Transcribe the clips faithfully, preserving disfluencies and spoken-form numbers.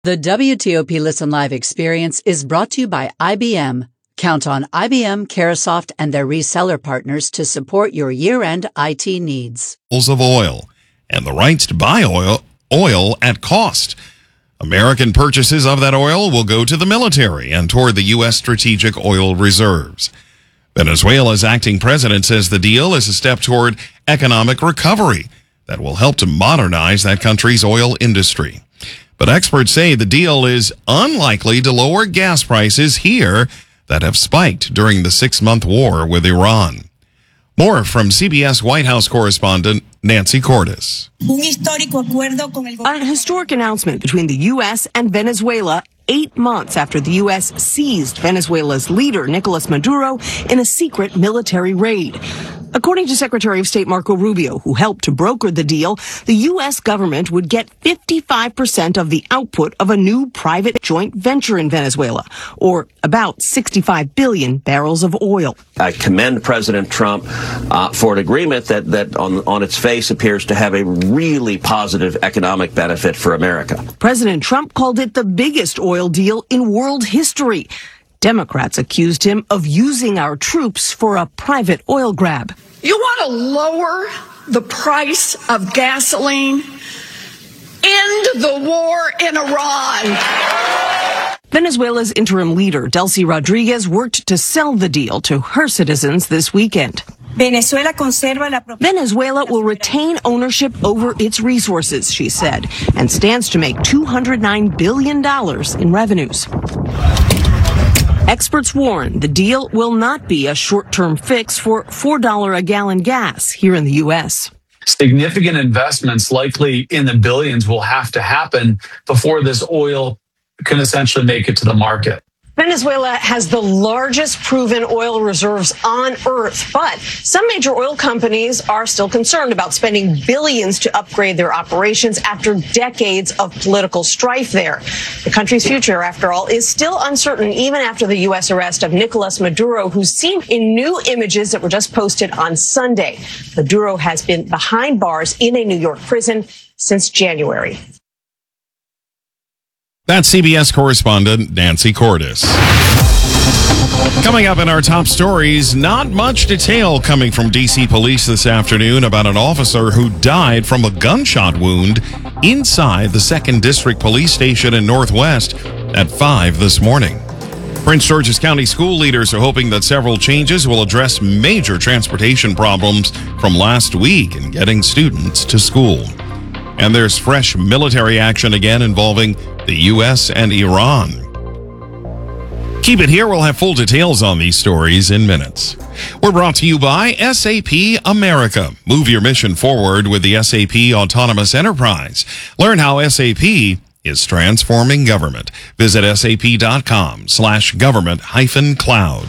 The W T O P Listen Live experience is brought to you by I B M. Count on I B M, Carahsoft, and their reseller partners to support your year-end I T needs. Of oil and the rights to buy oil, oil at cost. American purchases of that oil will go to the military and toward the U S strategic oil reserves. Venezuela's acting president says the deal is a step toward economic recovery that will help to modernize that country's oil industry. But experts say the deal is unlikely to lower gas prices here that have spiked during the six-month war with Iran. More from C B S White House correspondent Nancy Cordes. A historic announcement between the U S and Venezuela eight months after the U S seized Venezuela's leader, Nicolas Maduro, in a secret military raid. According to Secretary of State Marco Rubio, who helped to broker the deal, the U S government would get fifty-five percent of the output of a new private joint venture in Venezuela, or about sixty-five billion barrels of oil. I commend President Trump uh, for an agreement that, that on, on its face appears to have a really positive economic benefit for America. President Trump called it the biggest oil deal in world history. Democrats accused him of using our troops for a private oil grab. You want to lower the price of gasoline? End the war in Iran. Venezuela's interim leader, Delcy Rodriguez, worked to sell the deal to her citizens this weekend. Venezuela will retain ownership over its resources, she said, and stands to make two hundred nine billion dollars in revenues. Experts warn the deal will not be a short-term fix for four dollars a gallon gas here in the U S. Significant investments, likely in the billions, will have to happen before this oil can essentially make it to the market. Venezuela has the largest proven oil reserves on Earth, but some major oil companies are still concerned about spending billions to upgrade their operations after decades of political strife there. The country's future, after all, is still uncertain even after the U S arrest of Nicolas Maduro, who's seen in new images that were just posted on Sunday. Maduro has been behind bars in a New York prison since January. That's C B S correspondent Nancy Cordes. Coming up in our top stories, not much detail coming from D C police this afternoon about an officer who died from a gunshot wound inside the second District Police Station in Northwest at five this morning. Prince George's County school leaders are hoping that several changes will address major transportation problems from last week in getting students to school. And there's fresh military action again involving the U S and Iran. Keep it here. We'll have full details on these stories in minutes. We're brought to you by S A P America. Move your mission forward with the S A P Autonomous Enterprise. Learn how S A P is transforming government. Visit sap.com slash government hyphen cloud.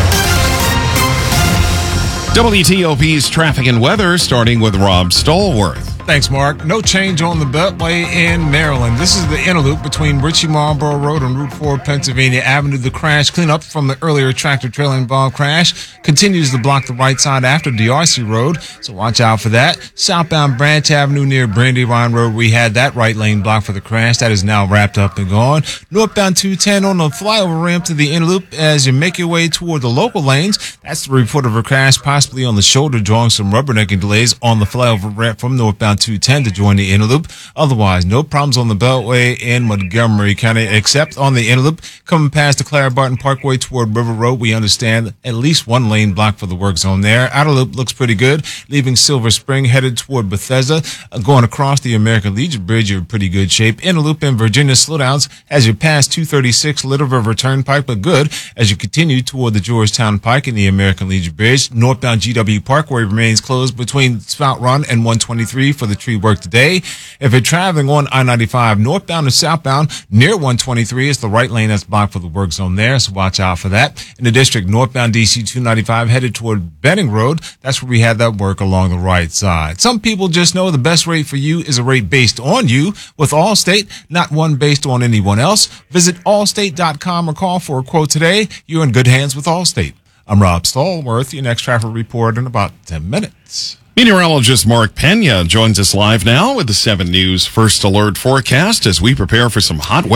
W T O P's traffic and weather, starting with Rob Stallworth. Thanks, Mark. No change on the Beltway in Maryland. This is the interloop between Ritchie Marlboro Road and Route four, Pennsylvania Avenue. The crash cleanup from the earlier tractor trailer involved crash continues to block the right side after D R C Road, so watch out for that. Southbound Branch Avenue near Brandywine Road, we had that right lane blocked for the crash. That is now wrapped up and gone. Northbound two ten on the flyover ramp to the interloop as you make your way toward the local lanes. That's the report of a crash possibly on the shoulder, drawing some rubbernecking delays on the flyover ramp from northbound two ten to join the interloop. Otherwise, no problems on the Beltway in Montgomery County, except on the interloop coming past the Clara Barton Parkway toward River Road. We understand at least one lane blocked for the work zone there. Outer loop looks pretty good, leaving Silver Spring headed toward Bethesda. Uh, going across the American Legion Bridge, you're in pretty good shape. Interloop in Virginia, slowdowns as you pass two thirty-six Little River Turnpike, but good as you continue toward the Georgetown Pike and the American Legion Bridge. Northbound G W Parkway remains closed between Spout Run and one twenty-three for the tree work today. If you're traveling on I ninety-five northbound or southbound near one twenty-three, it's the right lane that's blocked for the work zone there, so watch out for that. In the district, northbound D C two ninety-five headed toward Benning Road. That's where we had that work along the right side. Some people just know the best rate for you is a rate based on you with Allstate, not one based on anyone else. Visit allstate dot com or call for a quote today. You're in good hands with Allstate. I'm Rob Stallworth, your next traffic report in about ten minutes. Meteorologist Mark Pena joins us live now with the seven News First Alert forecast as we prepare for some hot weather.